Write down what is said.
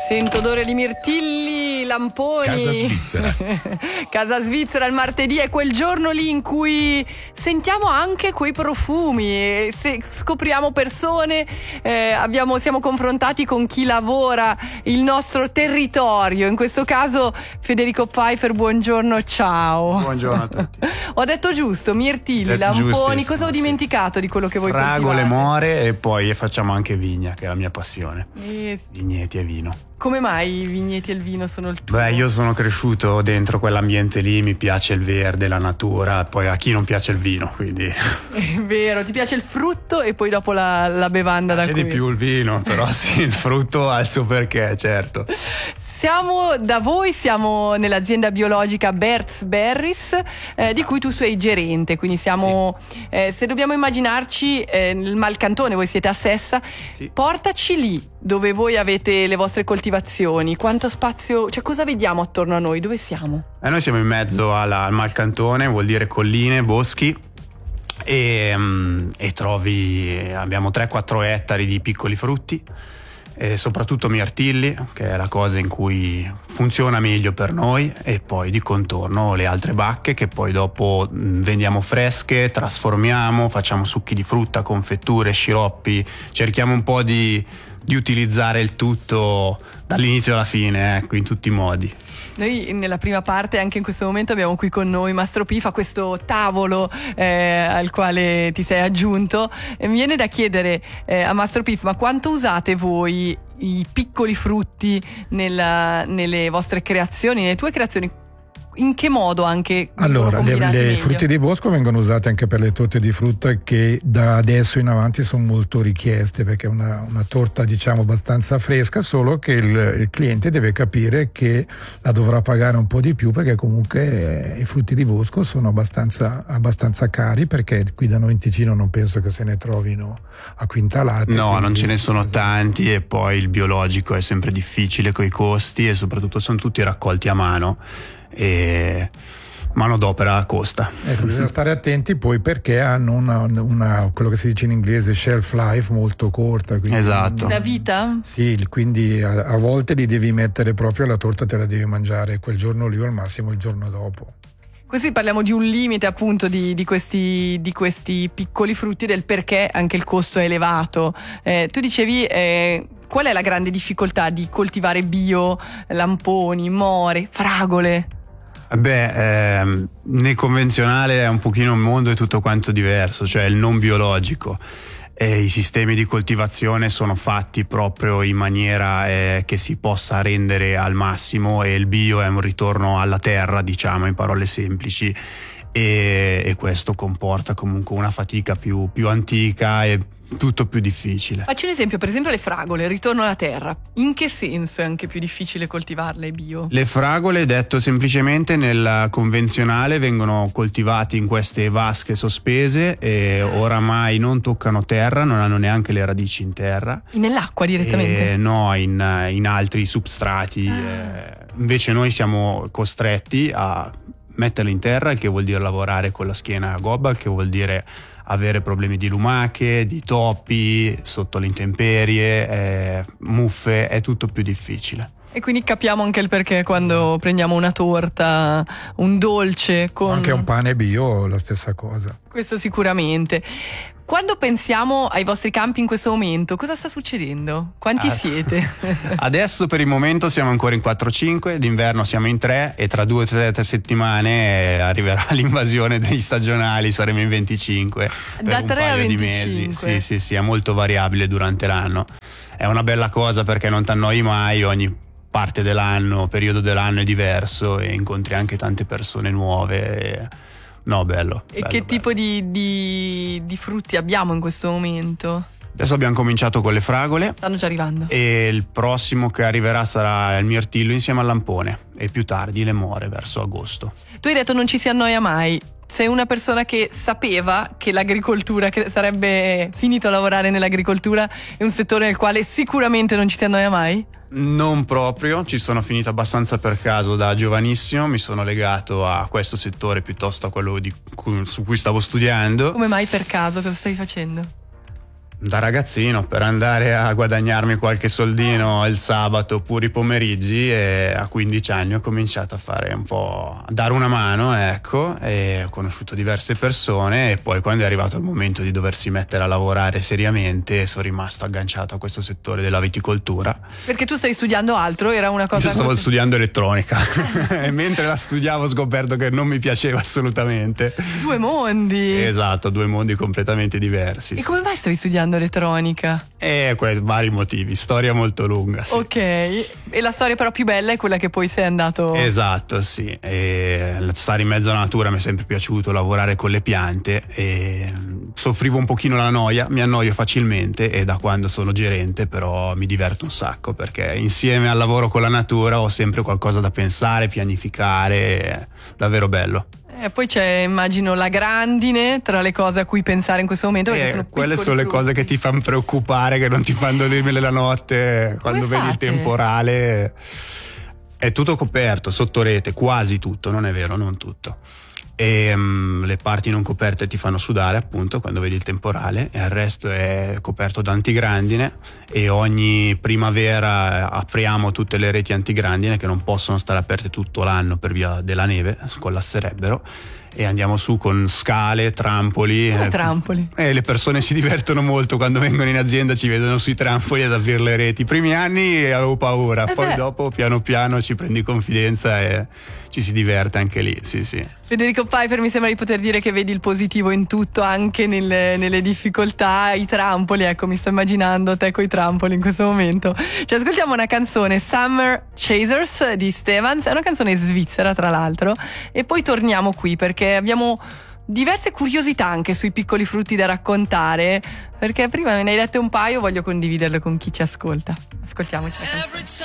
Sento odore di mirtilli, lamponi. Casa Svizzera. Casa Svizzera il martedì è quel giorno lì in cui sentiamo anche quei profumi, scopriamo persone, siamo confrontati con chi lavora il nostro territorio. In questo caso Federico Pfeiffer, buongiorno, ciao. Buongiorno a tutti. Ho detto giusto, mirtilli, lamponi, cosa ho dimenticato di quello che voi fragole, coltivate? more e poi facciamo anche vigna, che è la mia passione. Vigneti e vino. Come mai i vigneti e il vino sono il tuo? Beh, io sono cresciuto dentro quell'ambiente lì, mi piace il verde, la natura, poi a chi non piace il vino, quindi... È vero, ti piace il frutto e poi dopo la bevanda da C'è cui... di più il vino, però sì, il frutto ha il suo perché, certo. Siamo da voi, siamo nell'azienda biologica Bert's Berries, di cui tu sei gerente, quindi siamo, sì. Se dobbiamo immaginarci il Malcantone, voi siete a Sessa, sì. Portaci lì dove voi avete le vostre coltivazioni, quanto spazio, cioè cosa vediamo attorno a noi, dove siamo? Noi siamo in mezzo al Malcantone, vuol dire colline, boschi. E abbiamo 3-4 ettari di piccoli frutti e soprattutto mirtilli, che è la cosa in cui funziona meglio per noi, e poi di contorno le altre bacche che poi dopo vendiamo fresche, trasformiamo, facciamo succhi di frutta, confetture, sciroppi, cerchiamo un po' di utilizzare il tutto dall'inizio alla fine, ecco, in tutti i modi. Noi nella prima parte, anche in questo momento, abbiamo qui con noi Mastro Piff a questo tavolo al quale ti sei aggiunto, e mi viene da chiedere a Mastro Piff, ma quanto usate voi i piccoli frutti nelle vostre creazioni, nelle tue creazioni? In che modo anche? Allora, i frutti di bosco vengono usati anche per le torte di frutta, che da adesso in avanti sono molto richieste, perché è una torta, diciamo, abbastanza fresca, solo che il cliente deve capire che la dovrà pagare un po' di più, perché comunque i frutti di bosco sono abbastanza cari, perché qui da noi in Ticino non penso che se ne trovino a quintalate. No, quindi, non ce ne sono tanti, e poi il biologico è sempre difficile coi costi, e soprattutto sono tutti raccolti a mano e manodopera costa. Bisogna stare attenti poi, perché hanno una quello che si dice in inglese shelf life molto corta, quindi esatto. Una vita? Sì, quindi a volte li devi mettere proprio, la torta te la devi mangiare quel giorno lì o al massimo il giorno dopo. Così parliamo di un limite appunto di questi piccoli frutti, del perché anche il costo è elevato. Tu dicevi qual è la grande difficoltà di coltivare bio, lamponi, more, fragole? Nel convenzionale è un pochino un mondo, è tutto quanto diverso, cioè il non biologico. I sistemi di coltivazione sono fatti proprio in maniera che si possa rendere al massimo, e il bio è un ritorno alla terra, diciamo in parole semplici, e questo comporta comunque una fatica più antica e tutto più difficile. Faccio un esempio, per esempio le fragole, il ritorno alla terra. In che senso è anche più difficile coltivarle bio? Le fragole, detto semplicemente, nel convenzionale vengono coltivati in queste vasche sospese e oramai non toccano terra, non hanno neanche le radici in terra. Nell'acqua direttamente? No, in altri substrati. Invece noi siamo costretti a metterle in terra, il che vuol dire lavorare con la schiena a gobba, il che vuol dire avere problemi di lumache, di topi, sotto le intemperie, muffe, è tutto più difficile. E quindi capiamo anche il perché quando prendiamo una torta, un dolce con... Anche un pane bio, la stessa cosa. Questo sicuramente. Quando pensiamo ai vostri campi in questo momento, cosa sta succedendo? Quanti siete? Adesso per il momento siamo ancora in 4-5, d'inverno siamo in 3, e tra 2 o 3 settimane arriverà l'invasione degli stagionali, saremo in 25 da per 3 un paio a 25. di mesi. Sì, è molto variabile durante l'anno. È una bella cosa perché non ti annoi mai, ogni parte dell'anno, periodo dell'anno è diverso, e incontri anche tante persone nuove. No, bello. E che tipo di frutti abbiamo in questo momento? Adesso abbiamo cominciato con le fragole. Stanno già arrivando. E il prossimo che arriverà sarà il mirtillo insieme al lampone, e più tardi le more verso agosto. Tu hai detto non ci si annoia mai. Sei una persona che sapeva che l'agricoltura, che sarebbe finito a lavorare nell'agricoltura, è un settore nel quale sicuramente non ci si annoia mai? Non proprio, ci sono finito abbastanza per caso da giovanissimo, mi sono legato a questo settore piuttosto a quello su cui stavo studiando. Come mai per caso? Cosa stavi facendo? Da ragazzino, per andare a guadagnarmi qualche soldino il sabato oppure i pomeriggi, e a 15 anni ho cominciato a fare un po', a dare una mano, ecco, e ho conosciuto diverse persone, e poi quando è arrivato il momento di doversi mettere a lavorare seriamente sono rimasto agganciato a questo settore della viticoltura. Perché tu stai studiando altro, era una cosa... Io stavo studiando elettronica e mentre la studiavo ho scoperto che non mi piaceva assolutamente. Due mondi! Esatto, due mondi completamente diversi. E come mai stavi studiando elettronica? Vari motivi, storia molto lunga, sì. Ok, e la storia però più bella è quella che poi sei andato... Esatto, sì, e stare in mezzo alla natura mi è sempre piaciuto, lavorare con le piante, e soffrivo un pochino la noia, mi annoio facilmente, e da quando sono gerente però mi diverto un sacco, perché insieme al lavoro con la natura ho sempre qualcosa da pensare, pianificare, è davvero bello. E poi c'è, immagino, la grandine tra le cose a cui pensare in questo momento. Quelle sono le cose che ti fanno preoccupare, che non ti fanno dormire la notte. Quando vedi il temporale, è tutto coperto sotto rete, quasi tutto, non è vero, non tutto. E le parti non coperte ti fanno sudare, appunto, quando vedi il temporale, e il resto è coperto da antigrandine, e ogni primavera apriamo tutte le reti antigrandine che non possono stare aperte tutto l'anno per via della neve, collasserebbero, e andiamo su con scale, trampoli. Trampoli. E le persone si divertono molto quando vengono in azienda, ci vedono sui trampoli ad aprire le reti. I primi anni avevo paura, poi dopo piano piano ci prendi confidenza e ci si diverte anche lì, sì sì. Federico Pfeiffer, mi sembra di poter dire che vedi il positivo in tutto, anche nelle difficoltà. I trampoli, ecco, mi sto immaginando te coi trampoli in questo momento. Ci ascoltiamo una canzone, Summer Chasers di Stevens, è una canzone svizzera tra l'altro, e poi torniamo qui perché abbiamo diverse curiosità anche sui piccoli frutti da raccontare, perché prima me ne hai dette un paio, voglio condividerle con chi ci ascolta. Ascoltiamoci la canzone.